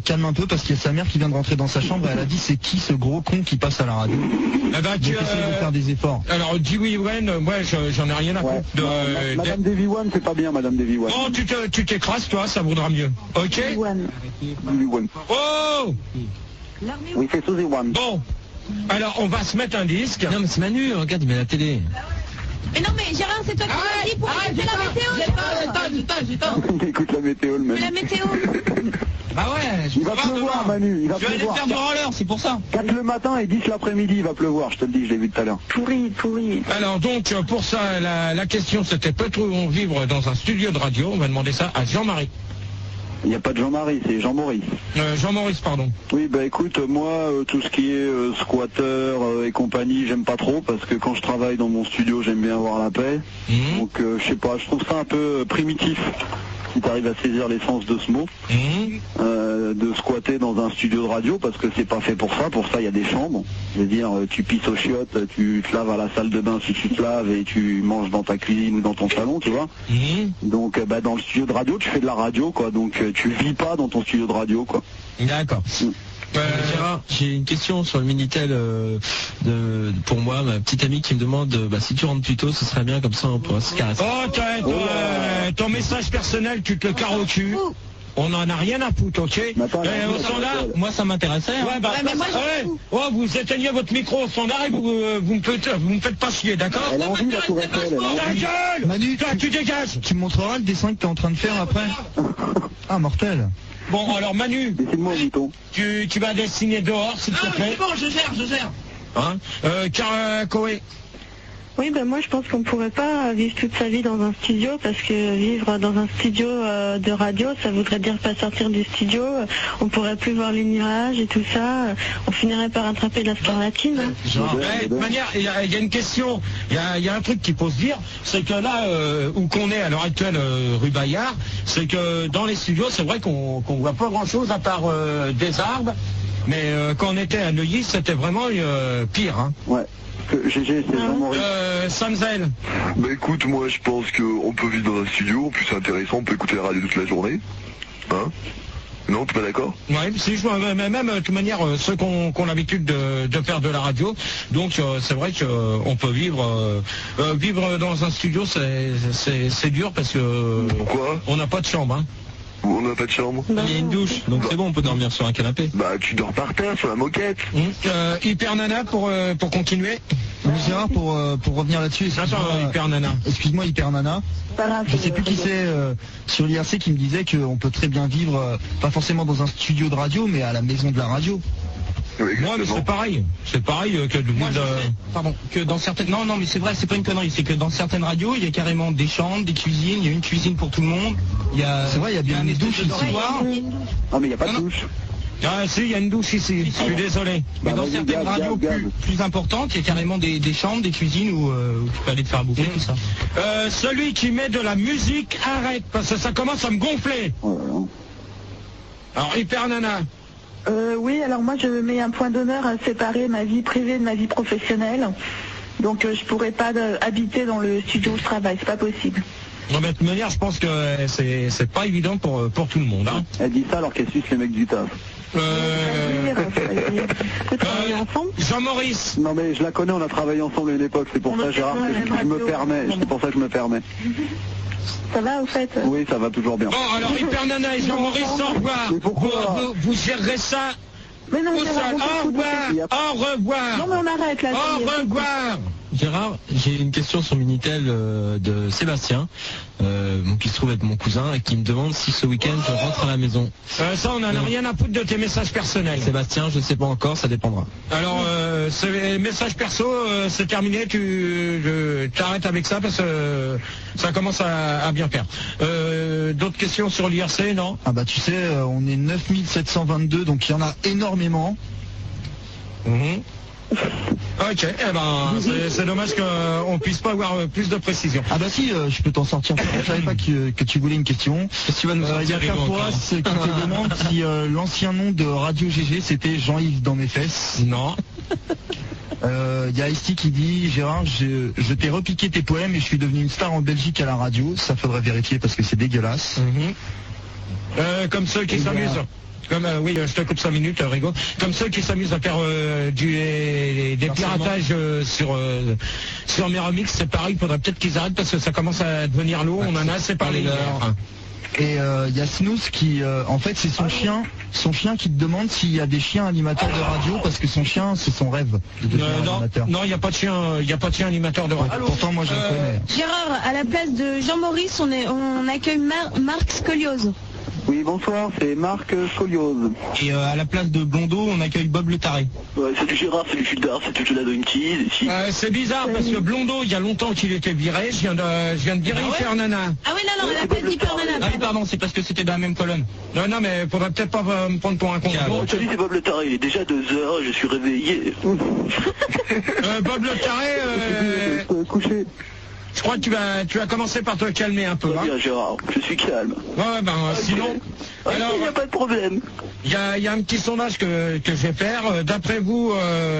calme un peu parce qu'il y a sa mère qui vient de rentrer dans sa chambre et elle a dit c'est qui ce gros con qui passe à la radio. Eh ben, tu essaies de faire des efforts. Alors Dewey Wen, moi j'en ai rien à foutre. Madame Davy One, c'est pas bien, Madame Davy One. Oh, tu t'écrases toi, ça vaudra mieux. Ok. Davy One. Oh. Oui, c'est Suzy One. Bon. Alors on va se mettre un disque. Non mais c'est Manu, regarde, il met la télé. Mais non, mais Gérard, c'est toi qui m'as dit pour écouter la météo. J'ai temps. Écoute la météo, le même. Mais la météo. Bah ouais, il va pleuvoir, Manu, il va pleuvoir. Je vais aller faire du roller, c'est pour ça. 4 le matin et 10 l'après-midi, il va pleuvoir, je te le dis, je l'ai vu tout à l'heure. Pourri. Alors donc, pour ça, la question c'était peut-on vivre dans un studio de radio? On va demander ça à Jean-Marie. Il n'y a pas de Jean-Marie, c'est Jean-Maurice. Jean-Maurice, pardon. Oui, bah écoute, moi, tout ce qui est squatter et compagnie, j'aime pas trop, parce que quand je travaille dans mon studio, j'aime bien avoir la paix. Donc, je sais pas, je trouve ça un peu primitif, si tu arrives à saisir l'essence de ce mot, de squatter dans un studio de radio, parce que c'est pas fait pour ça il y a des chambres. Je veux dire, tu pisses aux chiottes, tu te laves à la salle de bain si tu te laves, et tu manges dans ta cuisine ou dans ton salon, tu vois. Donc, dans le studio de radio, tu fais de la radio, quoi, donc tu vis pas dans ton studio de radio, quoi. D'accord. Gérard, j'ai une question sur le Minitel pour moi, ma petite amie qui me demande si tu rentres plus tôt, ce serait bien, comme ça on pourra se caresser. Oh, ton message personnel, tu te le carres au cul. On n'en a rien à foutre, ok? Au standard, moi ça m'intéressait. Mais moi, oh, vous éteignez votre micro au standard et vous me faites pas chier, d'accord? Elle a envie, la tour Eiffel, Ta gueule! Manu, tu dégages! Tu me montreras le dessin que tu es en train de faire après? Ah, mortel. Bon, alors Manu, dessine-moi, Mouton. tu vas dessiner dehors, s'il te plaît. c'est bon, je gère. Hein? Koé. Oui, moi je pense qu'on pourrait pas vivre toute sa vie dans un studio, parce que vivre dans un studio de radio, ça voudrait dire pas sortir du studio, on pourrait plus voir les nuages et tout ça, on finirait par attraper la scarlatine. De toute manière, il y a une question, il y a un truc qu'il faut se dire, c'est que là où qu'on est à l'heure actuelle, rue Bayard, c'est que dans les studios, c'est vrai qu'on voit pas grand chose à part des arbres, mais quand on était à Neuilly, c'était vraiment pire. Hein. Ouais. GG, c'est Jean-Maurice. Samzel. Bah écoute, moi je pense qu'on peut vivre dans un studio, en plus c'est intéressant, on peut écouter la radio toute la journée. Hein? Non, t'es pas d'accord? Oui, si je vois, même de toute manière, ceux qui ont l'habitude de faire de la radio, donc c'est vrai qu'on peut vivre dans un studio, c'est dur parce que on n'a pas de chambre. Hein. On n'a pas de chambre. Il y a une douche, donc c'est bon, on peut dormir sur un canapé. Bah tu dors par terre, sur la moquette. Hyper Nana pour continuer. Oui, Gérard, pour revenir là-dessus. Attends, Hyper Nana. Excuse-moi, Hyper Nana. Je sais plus qui c'est sur l'IRC qui me disait qu'on peut très bien vivre, pas forcément dans un studio de radio, mais à la maison de la radio. Moi, mais c'est pareil. C'est pareil que Pardon, que dans certaines... Non, mais c'est vrai, c'est pas une connerie. C'est que dans certaines radios, il y a carrément des chambres, des cuisines, il y a une cuisine pour tout le monde. C'est vrai, il y a bien une douche ici. Ah, mais il n'y a pas de douche. Ah si, il y a une douche ici, je suis désolé. Mais dans certaines radios plus importantes, il y a carrément des chambres, des cuisines où tu peux aller te faire bouffer, tout ça. Celui qui met de la musique, arrête, parce que ça commence à me gonfler. Alors, Hyper Nana. Oui, alors moi je mets un point d'honneur à séparer ma vie privée de ma vie professionnelle. Donc je pourrais pas habiter dans le studio où je travaille, c'est pas possible. De toute manière, je pense que c'est pas évident pour tout le monde. Hein. Elle dit ça alors qu'elle suce les mecs du taf. Jean-Maurice. Non mais je la connais, on a travaillé ensemble à une époque, c'est pour ça Gérard que je me permets. C'est pour ça que je me permets. Ça va au fait? Oui, ça va toujours bien. Bon, alors Hyper Nana et Jean-Maurice, au revoir. Vous gérerez ça. Mais non, au revoir. Au revoir. Non mais on arrête là. Au revoir. Gérard, j'ai une question sur Minitel de Sébastien, qui se trouve être mon cousin, et qui me demande si ce week-end je rentre à la maison. Ça, on n'en a rien à foutre de tes messages personnels. Sébastien, je ne sais pas encore, ça dépendra. Alors, ces messages perso, c'est terminé, tu t'arrêtes avec ça parce que ça commence à bien faire. D'autres questions sur l'IRC, non? Ah bah tu sais, on est 9722, donc il y en a énormément. Ok, c'est dommage qu'on puisse pas avoir plus de précision. Ah bah si, je peux t'en sortir. Je savais pas que tu voulais une question. Tu vas nous il y a Carpoas qui te demande si l'ancien nom de Radio GG c'était Jean-Yves dans mes fesses. Non. Il y a Isti qui dit Gérard, je t'ai repiqué tes poèmes et je suis devenu une star en Belgique à la radio. Ça faudrait vérifier parce que c'est dégueulasse. Comme ceux qui s'amusent. Comme oui, je te coupe 5 minutes, Rigo. Comme ceux qui s'amusent à faire des piratages sur mes remix, c'est pareil, il faudrait peut-être qu'ils arrêtent parce que ça commence à devenir lourd, on en a assez parlé. Et il y a Snooze qui, en fait, c'est son chien qui te demande s'il y a des chiens animateurs de radio, parce que son chien, c'est son rêve de devenir animateur. Non, il n'y a pas de chien animateur de radio. Pourtant, moi, je le connais. Gérard, à la place de Jean-Maurice, on accueille Marc Scoliose. Oui, bonsoir, c'est Marc Scoliose. Et à la place de Blondeau, on accueille Bob le Taré. Ouais, c'est du Gérard, c'est du Fildar, c'est du Jonathan Keys. C'est bizarre parce que Blondeau, il y a longtemps qu'il était viré. Je viens de virer Hyper Nana. Ah oui, non, on appelle Hyper Nana. Ah oui, pardon, c'est parce que c'était dans la même colonne. Non, mais faudrait peut-être pas me prendre pour un con. Bon, salut, c'est Bob le Taré, il est déjà 2h, je suis réveillé. Bob le Taré, couché. je crois que tu vas commencer par te calmer un peu. Bien, Gérard, je suis calme. Ouais, sinon... Alors, il n'y a pas de problème. Il y a un petit sondage que je vais faire. D'après vous,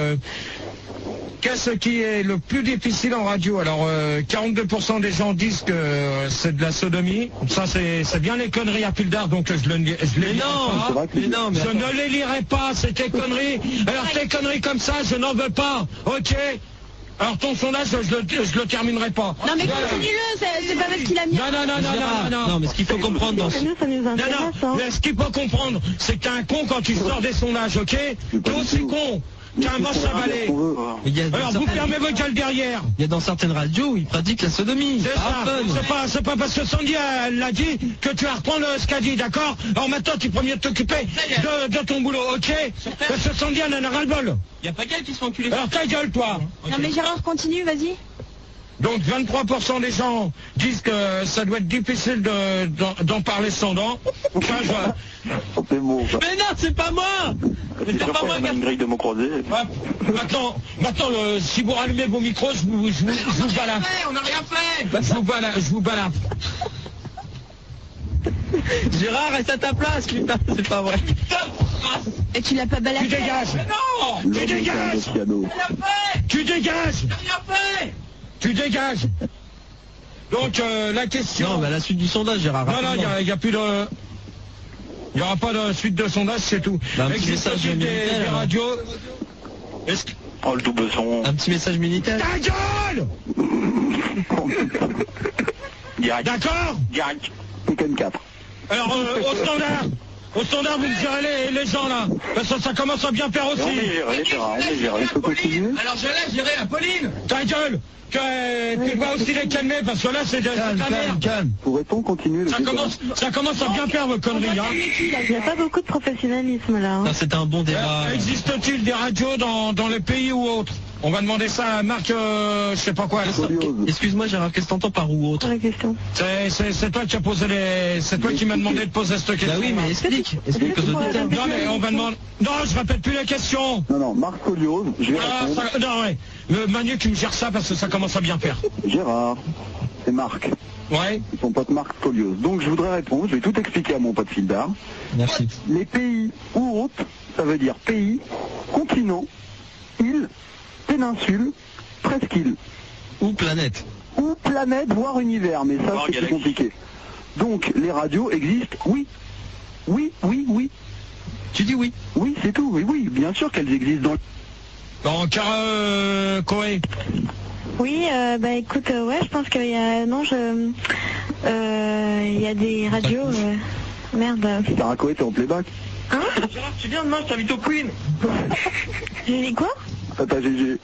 qu'est-ce qui est le plus difficile en radio? Alors, 42% des gens disent que c'est de la sodomie. Ça, c'est bien les conneries à Fildar, donc je les lirai pas. Mais non, je ne les lirai pas, c'est tes conneries. Alors, tes conneries comme ça, je n'en veux pas, ok? Alors ton sondage, je le terminerai pas. Non mais continue-le, c'est pas parce qu'il a mis... Non, mais ce qu'il faut comprendre dans Nous, ça nous intéresse. mais ce qu'il faut comprendre, c'est que t'es un con quand tu sors des sondages, ok? T'es aussi con. T'es un manche à balai. Alors vous fermez vos gueules derrière. Il y a dans certaines radios où ils pratiquent la sodomie. C'est ça. C'est pas parce que Sandy elle l'a dit que tu vas reprendre ce qu'a dit, d'accord? Alors maintenant tu peux mieux t'occuper de ton boulot, ok? Parce que Sandy elle en a ras-le-bol. Il y a pas qu'elle qui se fait enculer. Alors ta gueule toi. Non mais Gérard, continue, vas-y. Donc 23% des gens disent que ça doit être difficile d'en parler sans dents. C'est beau, ça. Mais non, c'est pas moi. C'est sûr qu'on a une grille de mots croisés. Maintenant, si vous rallumez vos micros, je vous balade. On n'a rien fait. Je vous balade. Gérard, reste à ta place, putain, c'est pas vrai. Et tu l'as pas baladé. Tu dégages. Non. Tu dégages. Tu dégages. Tu dégages. Donc la question... Non, mais à la suite du sondage, Gérard. Non, il n'y a plus de... Il n'y aura pas de suite de sondage, c'est tout. Un petit message des radios... Oh, le double son. Un petit message militaire. Ta gueule. Direct. D'accord. Direct. Tekken 4. Alors, au standard, vous me gérez les gens, là. Parce que ça commence à bien faire aussi. On est géré. Alors, je laisse gérer Apolline. Ta gueule. Tu dois aussi les calmer, parce que là, c'est de la merde. Pourrait-on continuer le Ça commence à bien faire vos conneries, hein. Il n'y a pas beaucoup de professionnalisme là. C'était un bon débat. Existe-t-il des radios dans les pays ou autres? On va demander ça à Marc, je sais pas quoi. Excuse-moi, Gérard, qu'est-ce que t'entends par ou autre? La question. C'est toi qui as posé c'est toi qui m'as demandé de poser cette question. Bah oui, mais explique aux auditeurs. Non, mais on va demander... Non, je répète plus les questions. Non, Marc Scoliose, je vais répondre. Non, ouais. Manu, tu me gères ça parce que ça commence à bien faire. Gérard, c'est Marc. Ouais. Son pote Marc Scoliose. Donc je voudrais répondre, je vais tout expliquer à mon pote Fildar. Merci. Les pays ou autres, ça veut dire pays, continent, île, péninsule, presqu'île. Ou planète. Ou planète, voire univers, mais ça c'est plus compliqué. Donc les radios existent, oui. Oui. Tu dis oui. Oui, c'est tout, oui, bien sûr qu'elles existent dans... Donc, Koé. Oui, bah écoute, ouais, je pense qu'il y a... Non, il y a des radios... Merde. Sarah Koé, t'es en playback. Hein? Gérard, tu viens demain, je t'invite au Queen. J'ai dit quoi? Attends, GG.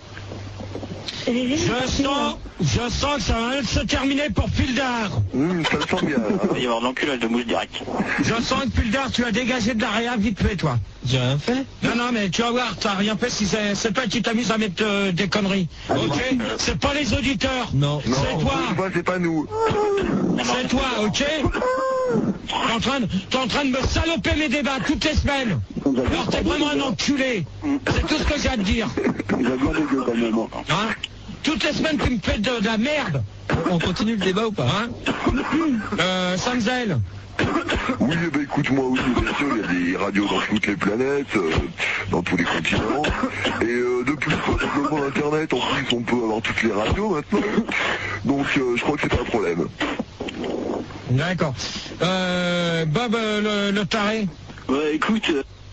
Je sens que ça va se terminer pour Fildar. Ça le sent bien. Il va y avoir de l'enculage de mouche direct. Je sens que Fildar, tu as dégagé de la réa vite fait, toi. J'ai rien fait. Non, mais tu vas voir, t'as rien fait si c'est toi qui t'amuses à mettre des conneries. Ok? C'est pas les auditeurs. Non. C'est toi. C'est pas nous. C'est toi, ok? T'es en train de me saloper mes débats toutes les semaines. Alors t'es vraiment un enculé. C'est tout ce que j'ai à te dire. Il a bien dégueu quand même. Hein? Toutes les semaines tu me fais de la merde. On continue le débat ou pas? Hein? Samzel. Oui, bah écoute-moi, oui, bien sûr, il y a des radios dans toutes les planètes, dans tous les continents, et depuis le développement d'Internet, en plus, on peut avoir toutes les radios maintenant, donc je crois que c'est pas un problème. D'accord. Bob le taré. Ouais, écoute...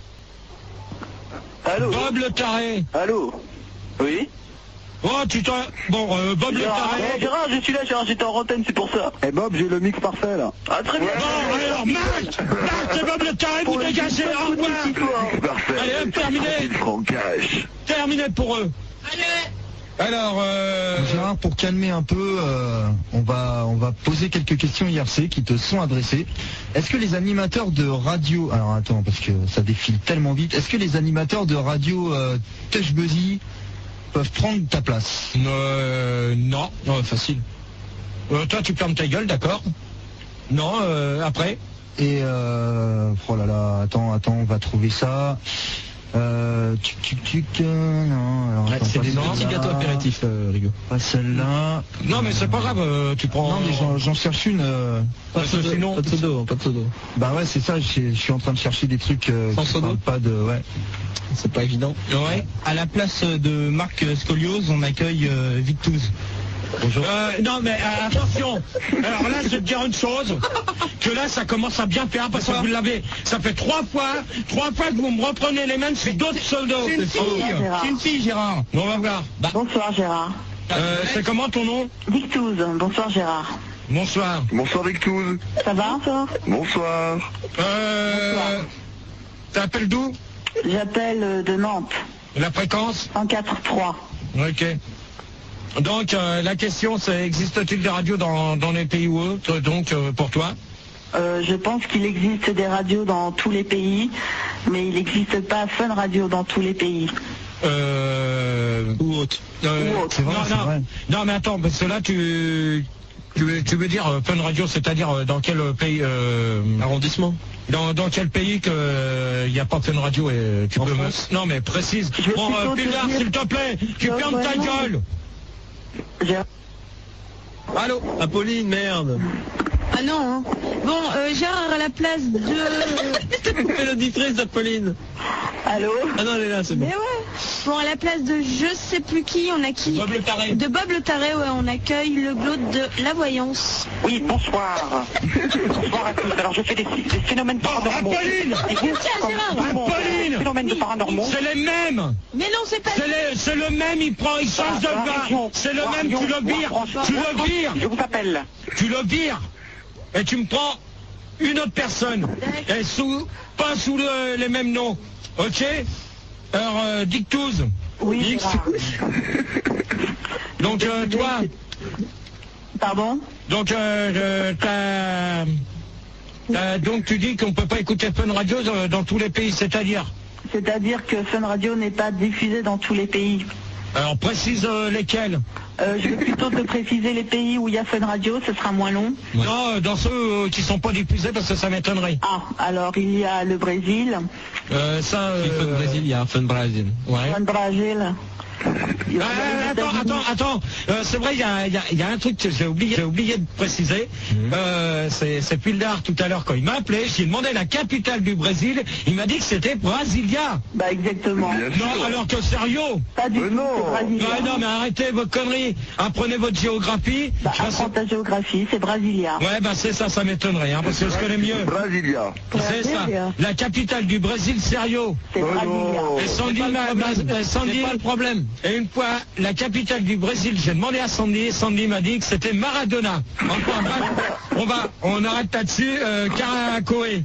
Allô. Bob le taré. Allô. Oui. Oh, tu t'en... Bon, Bob le taré... Gérard, je suis là, Gérard, j'étais en antenne, c'est pour ça. Eh Bob, j'ai le mix parfait, là. Ah, très bien. Bon, alors, Marc, c'est Bob le taré, vous dégagez, au revoir. Parfait. Allez, terminé. Terminé pour eux. Allez. Alors, Gérard, pour calmer un peu, on va poser quelques questions IRC qui te sont adressées. Est-ce que les animateurs de radio... Alors attends, parce que ça défile tellement vite. Est-ce que les animateurs de radio Touch Buzzy peuvent prendre ta place? Non, facile. Toi, tu fermes ta gueule, d'accord? Non, après. Et oh là là, attends, on va trouver ça. Non, alors Ouais, c'est des petits gâteaux apéritifs, Rigo. Pas celle-là. Non, mais c'est pas grave, tu prends... Non, mais j'en cherche une. Pas de pseudo. Bah ouais, c'est ça, je suis en train de chercher des trucs sans pseudo. Pas de... Ouais. C'est pas évident. Ouais. À la place de Marc Scoliose, on accueille Victouz. Bonjour. Non mais attention. Alors là, je vais te dire une chose, que là, ça commence à bien faire parce que vous l'avez. Ça fait trois fois que vous me reprenez les mêmes sur d'autres soldats. C'est une fille, Gérard. Bon, on va voir. Bonsoir Gérard. C'est comment ton nom? Victouz, bonsoir Gérard. Bonsoir. Bonsoir Victouz. Ça va toi? Bonsoir. T'appelles d'où? J'appelle de Nantes. La fréquence? 104.3. Ok. Donc la question c'est, existe-t-il des radios dans les pays ou autres, donc pour toi? Je pense qu'il existe des radios dans tous les pays, mais il n'existe pas Fun Radio dans tous les pays. Ou autre. C'est vrai. Non mais attends, parce que là tu veux dire Fun Radio, c'est-à-dire dans quel pays Arrondissement. Dans quel pays il n'y a pas Fun Radio et tu en peux France. Non mais précise. Bon, Pildar, s'il te plaît, tu fermes ta gueule. Allô, Apolline, merde. Ah non, hein. Bon, Gérard, à la place de... Mélodie-trice d'Apolline. Allô? Ah non, elle est là, c'est bon. Mais ouais. Bon, à la place de je sais plus qui, on a qui? Bob le taré. De Bob le taré, ouais, on accueille le glaude de la voyance. Oui, bonsoir. Bonsoir à tous. Alors, je fais des phénomènes paranormaux. Apolline. Tiens, Gérard. Apolline. Phénomènes de paranormaux. C'est les mêmes. Mais non, c'est pas... C'est le même, il change de voix. C'est le même, tu le vires. Je vous appelle. Tu le vires. Et tu me prends une autre personne. Et pas sous les mêmes noms. Ok? Alors, Dictouz. Oui, Donc, toi. Pardon? Donc, donc tu dis qu'on peut pas écouter Fun Radio dans tous les pays, c'est-à-dire? C'est-à-dire que Fun Radio n'est pas diffusé dans tous les pays. Alors, précise lesquels? Je vais plutôt te préciser les pays où il y a Fun Radio, ce sera moins long. Non, dans ceux qui sont pas diffusés, parce que ça m'étonnerait. Ah, alors il y a le Brésil. Fun Brésil, il y a un Fun Brésil. Ouais. Fun Brésil. Attends, c'est vrai, il y a un truc que j'ai oublié de préciser. C'est Pildar tout à l'heure quand il m'a appelé, j'ai demandé la capitale du Brésil, il m'a dit que c'était Brasilia. Bah exactement. Non, alors que sérieux? Pas du tout, c'est Brasilia. Non, mais arrêtez vos conneries, apprenez votre géographie. Bah, apprends ta géographie, c'est Brasilia. Ouais, bah c'est ça m'étonnerait, hein, parce que je connais mieux. Brasilia. C'est ça. La capitale du Brésil, sérieux. C'est Brasilia. Et Sandy, C'est pas le problème. Et une fois, la capitale du Brésil, j'ai demandé à Sandy, Sandy m'a dit que c'était Maradona. Enfin, on arrête là-dessus, Caracoé.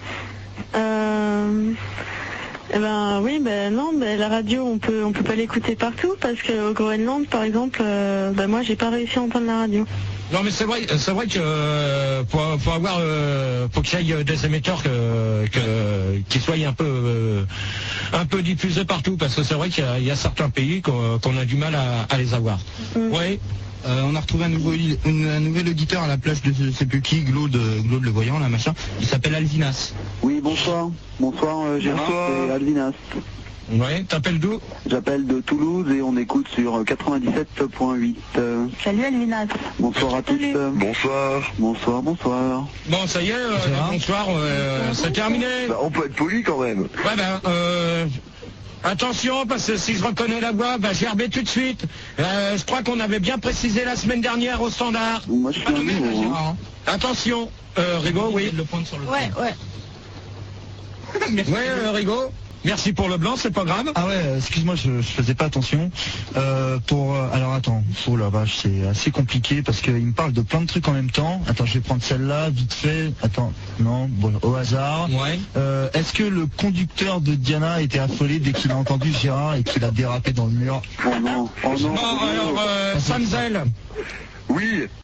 Eh ben oui, ben non, ben la radio on peut pas l'écouter partout parce qu'au Groenland par exemple, ben moi j'ai pas réussi à entendre la radio. Non mais c'est vrai que faut qu'il y ait des émetteurs qui soient un peu diffusés partout, parce que c'est vrai qu'il y a certains pays qu'on a du mal à les avoir. Oui. On a retrouvé un nouvel auditeur à la plage de je sais plus qui, Glaude le voyant, là, machin. Il s'appelle Alvinas. Oui, bonsoir. Bonsoir Gérard, c'est Alvinas. Ouais, t'appelles d'où? J'appelle de Toulouse et on écoute sur 97.8. Salut Alvinas. Bonsoir à tous. Bonsoir. Bonsoir. Bon, ça y est, bonsoir, c'est terminé. Bah, on peut être poli quand même. Ouais, ben, attention, parce que si je reconnais la voix, bah, GRB tout de suite. Je crois qu'on avait bien précisé la semaine dernière au standard. Moi je suis un nouveau. Attention, Rigo, oui. Le point sur le Ouais. Ouais, Rigaud. Merci pour le blanc, c'est pas grave. Ah ouais, excuse-moi, je faisais pas attention. Alors attends, oh la vache, c'est assez compliqué parce qu'il me parle de plein de trucs en même temps. Attends, je vais prendre celle-là, vite fait. Attends, non, bon, au hasard. Ouais. Est-ce que le conducteur de Diana était affolé dès qu'il a entendu Gérard et qu'il a dérapé dans le mur? Oh non, oh non. Bon, alors, Samzel. Oui.